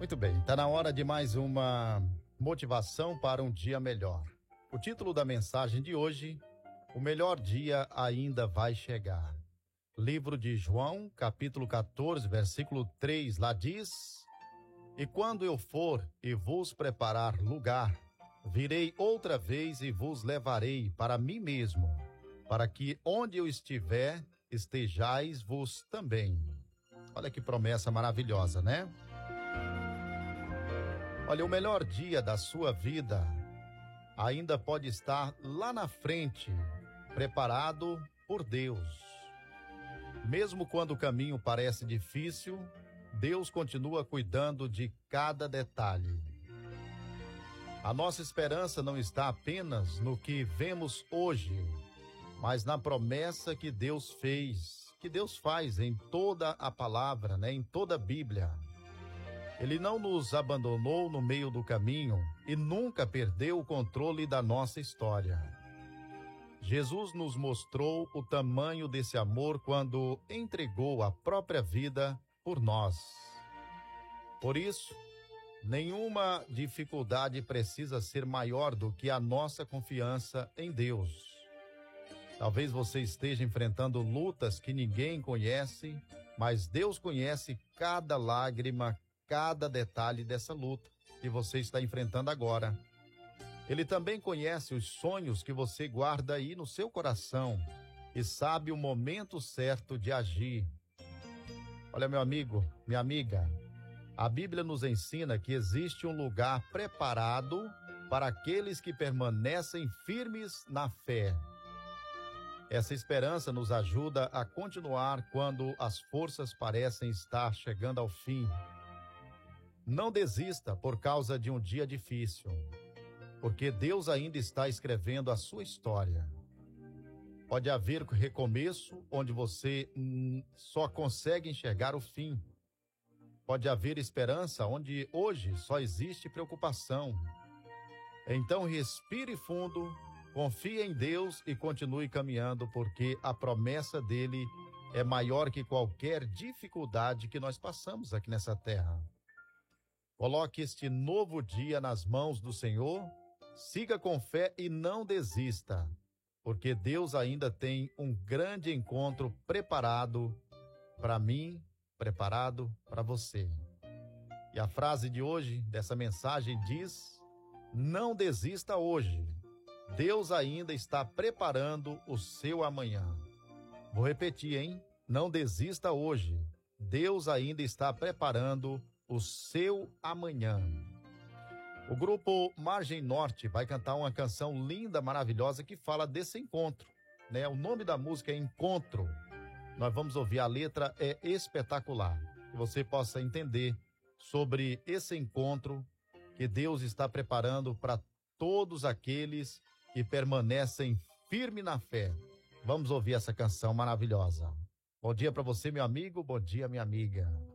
Muito bem, está na hora de mais uma motivação para um dia melhor. O título da mensagem de hoje: o melhor dia ainda vai chegar. Livro de João, capítulo 14, versículo 3, lá diz: E quando eu for e vos preparar lugar, virei outra vez e vos levarei para mim mesmo, para que onde eu estiver, estejais vos também. Olha que promessa maravilhosa, né? Olha, o melhor dia da sua vida ainda pode estar lá na frente, preparado por Deus. Mesmo quando o caminho parece difícil, Deus continua cuidando de cada detalhe. A nossa esperança não está apenas no que vemos hoje, mas na promessa que Deus fez, que Deus faz em toda a palavra, em toda a Bíblia. Ele não nos abandonou no meio do caminho e nunca perdeu o controle da nossa história. Jesus nos mostrou o tamanho desse amor quando entregou a própria vida por nós. Por isso, nenhuma dificuldade precisa ser maior do que a nossa confiança em Deus. Talvez você esteja enfrentando lutas que ninguém conhece, mas Deus conhece cada lágrima, cada detalhe dessa luta que você está enfrentando agora. Ele também conhece os sonhos que você guarda aí no seu coração e sabe o momento certo de agir. Olha, meu amigo, minha amiga, a Bíblia nos ensina que existe um lugar preparado para aqueles que permanecem firmes na fé. Essa esperança nos ajuda a continuar quando as forças parecem estar chegando ao fim. Não desista por causa de um dia difícil, porque Deus ainda está escrevendo a sua história. Pode haver recomeço onde você só consegue enxergar o fim. Pode haver esperança onde hoje só existe preocupação. Então respire fundo, confie em Deus e continue caminhando, porque a promessa dele é maior que qualquer dificuldade que nós passamos aqui nessa terra. Coloque este novo dia nas mãos do Senhor, siga com fé e não desista, porque Deus ainda tem um grande encontro preparado para mim, preparado para você. E a frase de hoje, dessa mensagem, diz: não desista hoje, Deus ainda está preparando o seu amanhã. Vou repetir, hein? Não desista hoje, Deus ainda está preparando o seu amanhã. O grupo Margem Norte vai cantar uma canção linda, maravilhosa, que fala desse encontro, O nome da música é Encontro. Nós vamos ouvir, a letra é espetacular, que você possa entender sobre esse encontro que Deus está preparando para todos aqueles que permanecem firmes na fé. Vamos ouvir essa canção maravilhosa. Bom dia para você, meu amigo, bom dia, minha amiga.